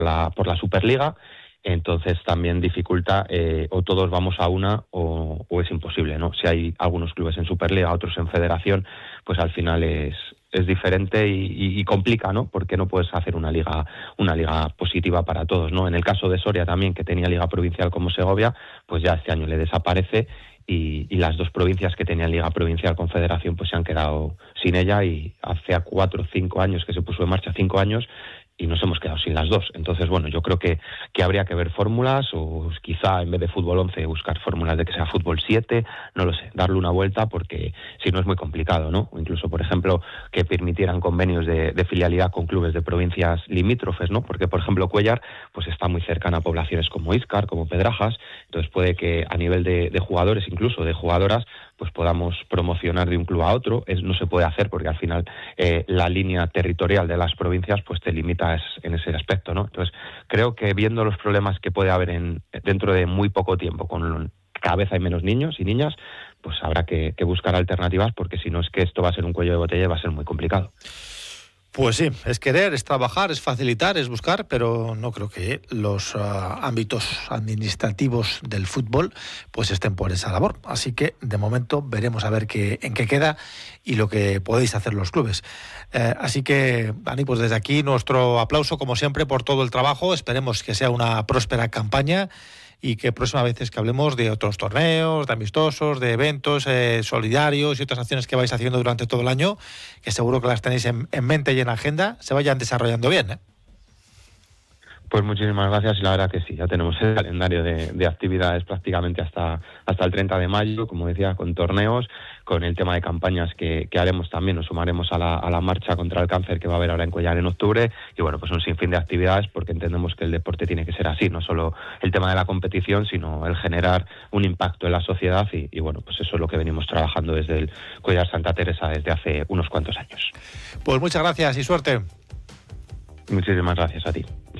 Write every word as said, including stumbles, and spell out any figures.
la, por la Superliga. Entonces también dificulta, eh, o todos vamos a una o, o es imposible, ¿no? Si hay algunos clubes en Superliga, otros en Federación, pues al final es, es diferente y, y, y complica, ¿no? Porque no puedes hacer una liga una liga positiva para todos, ¿no? En el caso de Soria también, que tenía liga provincial como Segovia, pues ya este año le desaparece y, y las dos provincias que tenían liga provincial con Federación pues se han quedado sin ella y hace cuatro o cinco años que se puso en marcha, cinco años, y nos hemos quedado sin las dos. Entonces, bueno, yo creo que, que habría que ver fórmulas o quizá en vez de fútbol once buscar fórmulas de que sea fútbol siete, no lo sé, darle una vuelta porque si no es muy complicado, ¿no? O incluso, por ejemplo, que permitieran convenios de, de filialidad con clubes de provincias limítrofes, ¿no? Porque, por ejemplo, Cuéllar pues está muy cercana a poblaciones como Íscar, como Pedrajas, entonces puede que a nivel de, de jugadores, incluso de jugadoras, pues podamos promocionar de un club a otro. Es, no se puede hacer porque al final eh, la línea territorial de las provincias pues te limita en ese aspecto, ¿no? Entonces creo que viendo los problemas que puede haber en dentro de muy poco tiempo, con cada vez hay menos niños y niñas, pues habrá que, que buscar alternativas, porque si no es que esto va a ser un cuello de botella y va a ser muy complicado. Pues sí, es querer, es trabajar, es facilitar, es buscar, pero no creo que los uh, ámbitos administrativos del fútbol pues estén por esa labor. Así que, de momento, veremos a ver qué, en qué queda y lo que podéis hacer los clubes. Eh, así que, Dani, pues desde aquí nuestro aplauso, como siempre, por todo el trabajo. Esperemos que sea una próspera campaña y que próximas veces que hablemos de otros torneos, de amistosos, de eventos eh, solidarios y otras acciones que vais haciendo durante todo el año, que seguro que las tenéis en, en mente y en agenda, se vayan desarrollando bien, ¿eh? Pues muchísimas gracias y la verdad que sí, ya tenemos el calendario de, de actividades prácticamente hasta, hasta el treinta de mayo, como decía, con torneos, con el tema de campañas que, que haremos también, nos sumaremos a la, a la marcha contra el cáncer que va a haber ahora en Cuéllar en octubre y bueno, pues un sinfín de actividades porque entendemos que el deporte tiene que ser así, no solo el tema de la competición, sino el generar un impacto en la sociedad y, y bueno, pues eso es lo que venimos trabajando desde el Cuéllar Santa Teresa desde hace unos cuantos años. Pues muchas gracias y suerte. Muchísimas gracias a ti.